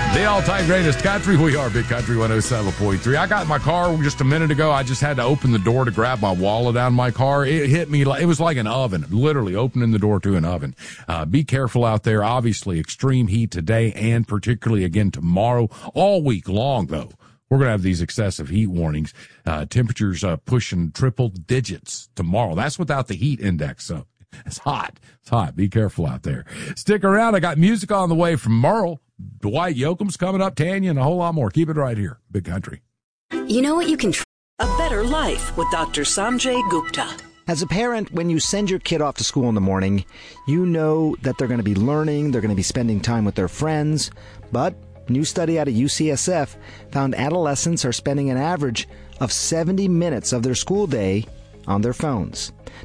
The all-time greatest country. We are Big Country 107.3. I got in my car just a minute ago. I just had to open the door to grab my wallet out of my car. It hit me like it was like an oven, literally opening the door to an oven. Be careful out there. Obviously, extreme heat today and particularly again tomorrow. All week long, though, we're going to have these excessive heat warnings. Temperatures pushing triple digits tomorrow. That's without the heat index, so it's hot. It's hot. Be careful out there. Stick around. I got music on the way from Merle. Dwight Yoakam's coming up, Tanya, and a whole lot more. Keep it right here. Big Country. You know what you can... A better life with Dr. Sanjay Gupta. As a parent, when you send your kid off to school in the morning, you know that they're going to be learning, they're going to be spending time with their friends. But a new study out of UCSF found adolescents are spending an average of 70 minutes of their school day on their phones.